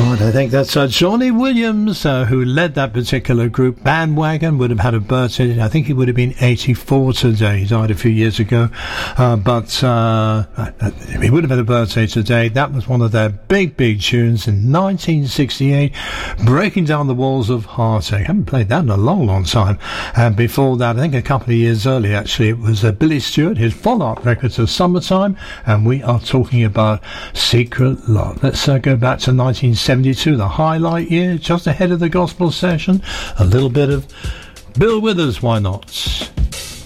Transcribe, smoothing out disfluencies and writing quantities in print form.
Right, I think that's Johnny Williams, who led that particular group. Bandwagon would have had a birthday. I think he would have been 84 today. He died a few years ago. But he would have had a birthday today. That was one of their big tunes in 1968, Breaking Down the Walls of Heartache. I haven't played that in a long time. And before that, I think a couple of years earlier, actually, it was Billy Stewart, his follow-up record to Summertime. And we are talking about Secret Love. Let's go back to 1972, the highlight year, just ahead of the gospel session. A little bit of Bill Withers, why not?